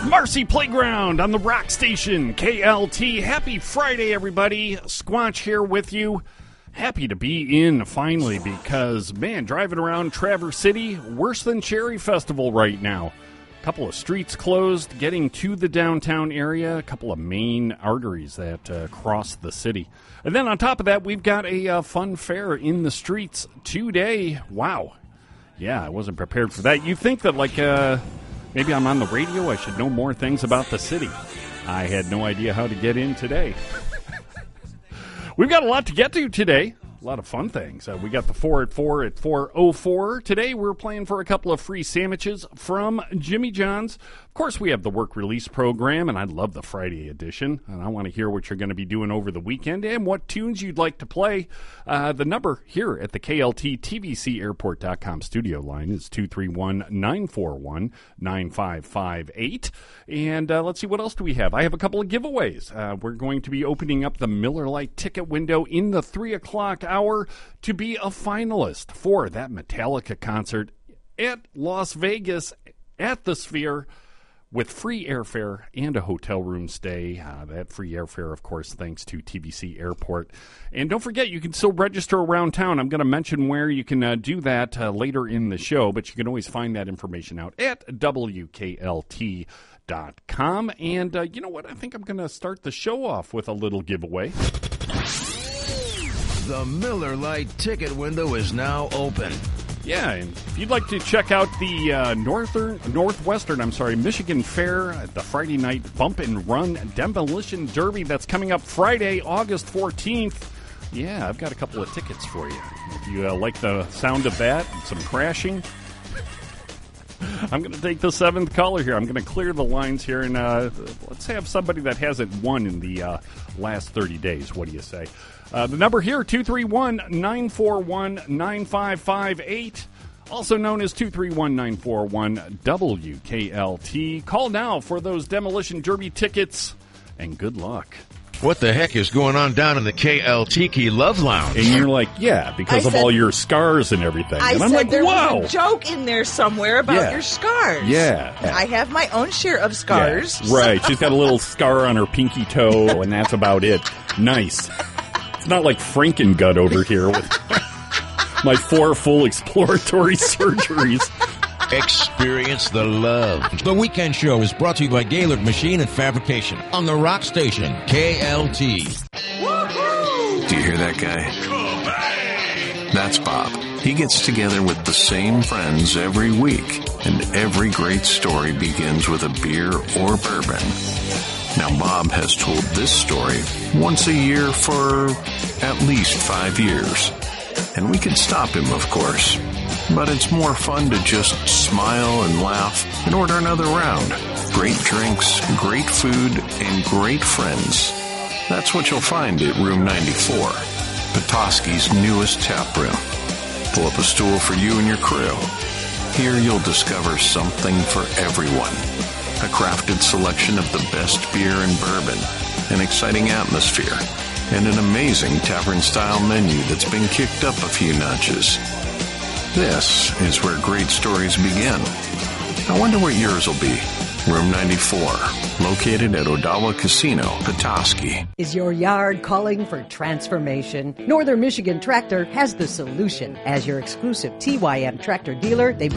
Marcy Playground on the Rock Station, KLT. Happy Friday, everybody. Squanch here with you. Happy to be in finally because, man, driving around Traverse City, worse than Cherry Festival right now. A couple of streets closed, getting to the downtown area, a couple of main arteries that cross the city. And then on top of that, we've got a fun fair in the streets today. Wow. Yeah, I wasn't prepared for that. You think that, like, maybe I'm on the radio, I should know more things about the city. I had no idea how to get in today. We've got a lot to get to today. A lot of fun things. We got the 4 at 4 at 4:04. Today we're playing for a couple of free sandwiches from Jimmy John's. Of course, we have the work release program, and I love the Friday edition. And I want to hear what you're going to be doing over the weekend and what tunes you'd like to play. The number here at the KLT TVC Airport.com studio line is 231-941-9558. And let's see, what else do we have? I have a couple of giveaways. We're going to be opening up the Miller Lite ticket window in the 3 o'clock hour to be a finalist for that Metallica concert at Las Vegas at the Sphere with free airfare and a hotel room stay. That free airfare, of course, thanks to TVC Airport. And don't forget, you can still register around town. I'm going to mention where you can do that later in the show, but you can always find that information out at WKLT.com. And you know what? I think I'm going to start the show off with a little giveaway. The Miller Lite ticket window is now open. Yeah, and if you'd like to check out the Michigan Fair, the Friday night Bump and Run Demolition Derby that's coming up Friday, August 14th. Yeah, I've got a couple of tickets for you. If you like the sound of that and some crashing, I'm going to take the 7th caller here. I'm going to clear the lines here, and let's have somebody that hasn't won in the last 30 days. What do you say? The number here, 231-941-9558, also known as 231-941-WKLT. Call now for those Demolition Derby tickets, and good luck. What the heck is going on down in the KLT Love Lounge? And you're like, yeah, because of all your scars and everything. I and I'm said like, there wow. was a joke in there somewhere about your scars. Yeah. I have my own share of scars. Yeah, right. She's got a little scar on her pinky toe, and that's about it. Nice. It's not like Frankengut over here with my 4 full exploratory surgeries. Experience the love. The Weekend Show is brought to you by Gaylord Machine and Fabrication on the Rock Station, KLT. Woo-hoo! Do you hear that guy? That's Bob. He gets together with the same friends every week, and every great story begins with a beer or bourbon. Now, Bob has told this story once a year for at least 5 years. And we could stop him, of course. But it's more fun to just smile and laugh and order another round. Great drinks, great food, and great friends. That's what you'll find at Room 94, Petoskey's newest tap room. Pull up a stool for you and your crew. Here you'll discover something for everyone. A crafted selection of the best beer and bourbon, an exciting atmosphere, and an amazing tavern-style menu that's been kicked up a few notches. This is where great stories begin. I wonder what yours will be. Room 94, located at Odawa Casino, Petoskey. Is your yard calling for transformation? Northern Michigan Tractor has the solution. As your exclusive TYM tractor dealer, they